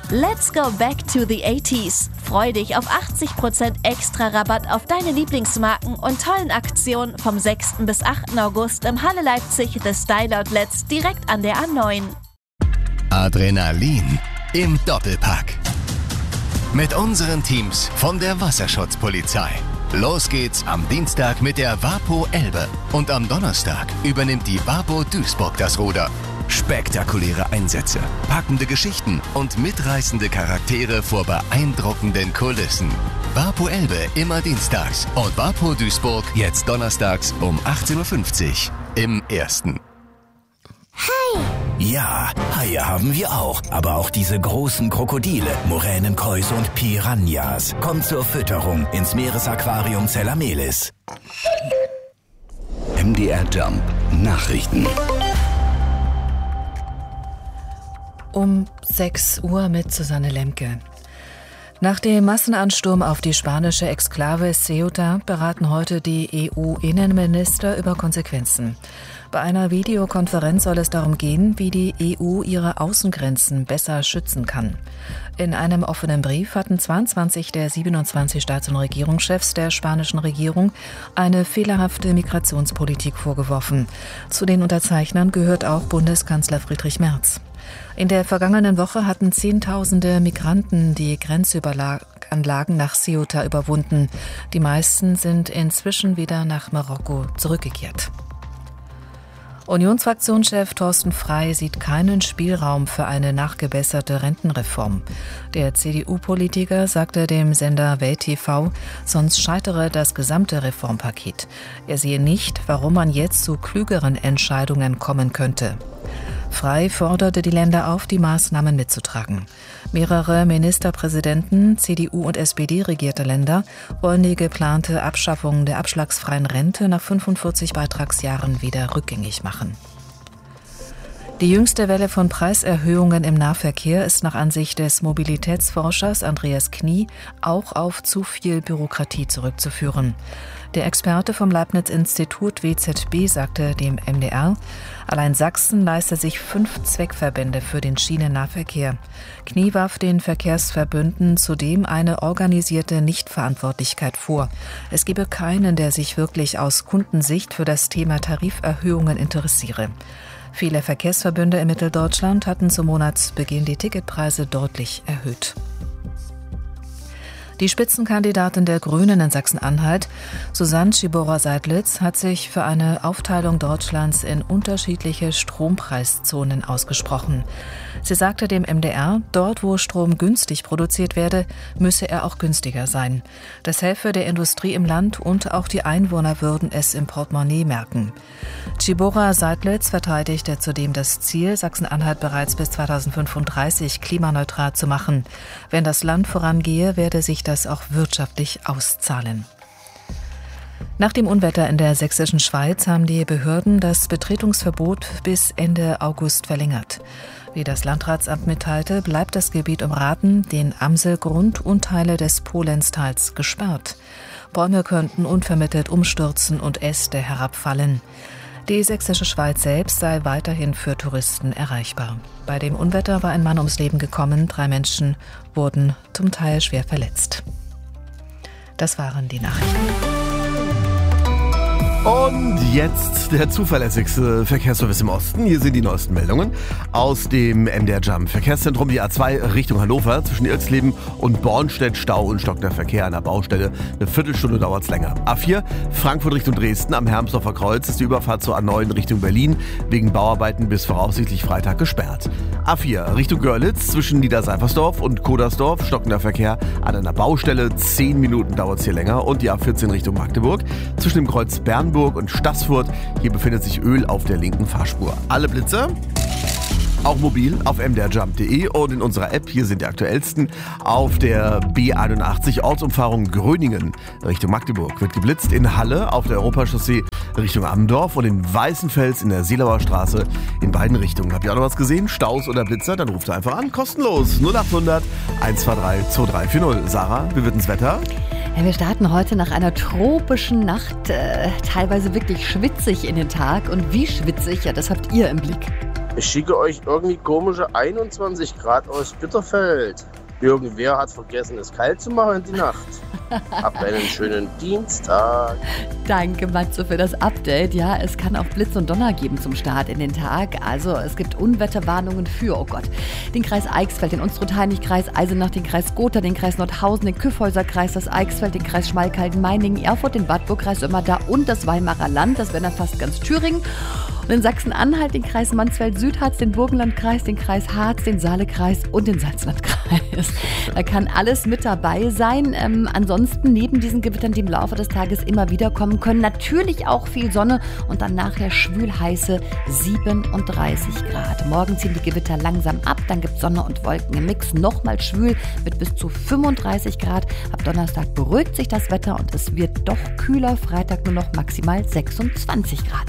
Let's go back to the 80s. Freu dich auf 80% extra Rabatt auf deine Lieblingsmarken und tollen Aktionen vom 6. bis 8. August im Halle Leipzig The Style Outlets direkt an der A9. Adrenalin im Doppelpack. Mit unseren Teams von der Wasserschutzpolizei. Los geht's am Dienstag mit der Wapo Elbe und am Donnerstag übernimmt die Wapo Duisburg das Ruder. Spektakuläre Einsätze, packende Geschichten und mitreißende Charaktere vor beeindruckenden Kulissen. Wapo Elbe immer dienstags und Wapo Duisburg jetzt donnerstags um 18.50 Uhr im Ersten. Hai! Ja, Haie haben wir auch. Aber auch diese großen Krokodile, Moränenkäuse und Piranhas. Kommt zur Fütterung ins Meeresaquarium Zellamelis. MDR Jump Nachrichten. Um 6 Uhr mit Susanne Lemke. Nach dem Massenansturm auf die spanische Exklave Ceuta beraten heute die EU-Innenminister über Konsequenzen. Bei einer Videokonferenz soll es darum gehen, wie die EU ihre Außengrenzen besser schützen kann. In einem offenen Brief hatten 22 der 27 Staats- und Regierungschefs der spanischen Regierung eine fehlerhafte Migrationspolitik vorgeworfen. Zu den Unterzeichnern gehört auch Bundeskanzler Friedrich Merz. In der vergangenen Woche hatten Zehntausende Migranten die Grenzüberganlagen nach Ceuta überwunden. Die meisten sind inzwischen wieder nach Marokko zurückgekehrt. Unionsfraktionschef Thorsten Frey sieht keinen Spielraum für eine nachgebesserte Rentenreform. Der CDU-Politiker sagte dem Sender Welt TV, sonst scheitere das gesamte Reformpaket. Er sehe nicht, warum man jetzt zu klügeren Entscheidungen kommen könnte. Frey forderte die Länder auf, die Maßnahmen mitzutragen. Mehrere Ministerpräsidenten, CDU- und SPD-regierte Länder, wollen die geplante Abschaffung der abschlagsfreien Rente nach 45 Beitragsjahren wieder rückgängig machen. Die jüngste Welle von Preiserhöhungen im Nahverkehr ist nach Ansicht des Mobilitätsforschers Andreas Knie auch auf zu viel Bürokratie zurückzuführen. Der Experte vom Leibniz-Institut WZB sagte dem MDR, allein Sachsen leiste sich 5 Zweckverbände für den Schienennahverkehr. Knie warf den Verkehrsverbünden zudem eine organisierte Nichtverantwortlichkeit vor. Es gebe keinen, der sich wirklich aus Kundensicht für das Thema Tariferhöhungen interessiere. Viele Verkehrsverbünde in Mitteldeutschland hatten zum Monatsbeginn die Ticketpreise deutlich erhöht. Die Spitzenkandidatin der Grünen in Sachsen-Anhalt, Susanne Schibora-Seidlitz, hat sich für eine Aufteilung Deutschlands in unterschiedliche Strompreiszonen ausgesprochen. Sie sagte dem MDR, dort wo Strom günstig produziert werde, müsse er auch günstiger sein. Das helfe der Industrie im Land und auch die Einwohner würden es im Portemonnaie merken. Schibora-Seidlitz verteidigte zudem das Ziel, Sachsen-Anhalt bereits bis 2035 klimaneutral zu machen. Wenn das Land vorangehe, werde sich das auch wirtschaftlich auszahlen. Nach dem Unwetter in der sächsischen Schweiz haben die Behörden das Betretungsverbot bis Ende August verlängert. Wie das Landratsamt mitteilte, bleibt das Gebiet um Rathen, den Amselgrund und Teile des Polenztals gesperrt. Bäume könnten unvermittelt umstürzen und Äste herabfallen. Die sächsische Schweiz selbst sei weiterhin für Touristen erreichbar. Bei dem Unwetter war ein Mann ums Leben gekommen, 3 Menschen wurden zum Teil schwer verletzt. Das waren die Nachrichten. Und jetzt der zuverlässigste Verkehrsservice im Osten. Hier sind die neuesten Meldungen aus dem MDR Jump Verkehrszentrum. Die A2 Richtung Hannover zwischen Irxleben und Bornstedt, Stau und stockender Verkehr an der Baustelle. Eine Viertelstunde dauert es länger. A4 Frankfurt Richtung Dresden am Hermsdorfer Kreuz ist die Überfahrt zur A9 Richtung Berlin wegen Bauarbeiten bis voraussichtlich Freitag gesperrt. A4 Richtung Görlitz zwischen Niederseifersdorf und Kodersdorf, stockender Verkehr an einer Baustelle. 10 Minuten dauert es hier länger. Und die A14 Richtung Magdeburg zwischen dem Kreuz Bernburg und Stassfurt. Hier befindet sich Öl auf der linken Fahrspur. Alle Blitze, auch mobil auf mdrjump.de und in unserer App. Hier sind die aktuellsten. Auf der B81 Ortsumfahrung Gröningen Richtung Magdeburg wird geblitzt. In Halle auf der Europachaussee Richtung Amdorf und in Weißenfels in der Seelauer Straße in beiden Richtungen. Habt ihr auch noch was gesehen? Staus oder Blitzer? Dann ruft einfach an. Kostenlos. 0800 123 2340. Sarah, wie wird das Wetter? Ja, wir starten heute nach einer tropischen Nacht, teilweise wirklich schwitzig in den Tag. Und wie schwitzig, ja, das habt ihr im Blick. Ich schicke euch irgendwie komische 21 Grad aus Bitterfeld. Irgendwer hat vergessen, es kalt zu machen in die Nacht. Habt einen schönen Dienstag. Danke, Matze, für das Update. Ja, es kann auch Blitz und Donner geben zum Start in den Tag. Also es gibt Unwetterwarnungen für, oh Gott, den Kreis Eichsfeld, den Unstrut-Hainich-Kreis, Eisenach, den Kreis Gotha, den Kreis Nordhausen, den Kyffhäuser-Kreis, das Eichsfeld, den Kreis Schmalkalden-Meiningen, Erfurt, den Wartburg-Kreis Ömmerda und das Weimarer Land. Das wäre dann fast ganz Thüringen. Und in Sachsen-Anhalt den Kreis Mansfeld-Südharz, den Burgenlandkreis, den Kreis Harz, den Saalekreis und den Salzlandkreis. Da kann alles mit dabei sein. Ansonsten neben diesen Gewittern, die im Laufe des Tages immer wieder kommen können, natürlich auch viel Sonne und dann nachher schwülheiße 37 Grad. Morgen ziehen die Gewitter langsam ab, dann gibt es Sonne und Wolken im Mix, nochmal schwül mit bis zu 35 Grad. Ab Donnerstag beruhigt sich das Wetter und es wird doch kühler. Freitag nur noch maximal 26 Grad.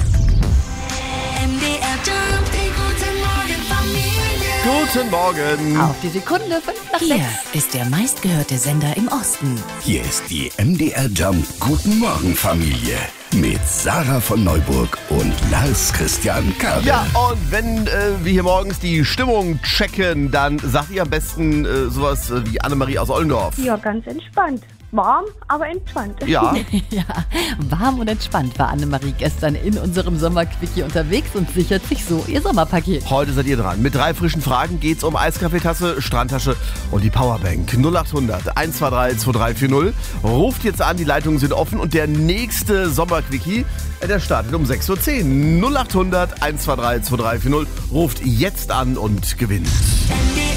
Guten Morgen. Auf die Sekunde, 5 nach 6. Hier ist der meistgehörte Sender im Osten. Hier ist die MDR Jump Guten Morgen Familie mit Sarah von Neuburg und Lars Christian Kabel. Ja, und wenn wir hier morgens die Stimmung checken, dann sagt ihr am besten sowas wie Annemarie aus Ollendorf. Ja, ganz entspannt. Warm, aber entspannt. Ja. Ja, warm und entspannt war Annemarie gestern in unserem Sommerquickie unterwegs und sichert sich so ihr Sommerpaket. Heute seid ihr dran. Mit 3 frischen Fragen geht's um Eiskaffeetasse, Strandtasche und die Powerbank. 0800 123 2340. Ruft jetzt an, die Leitungen sind offen und der nächste Sommerquickie, der startet um 6.10 Uhr. 0800 123 2340. Ruft jetzt an und gewinnt. MDR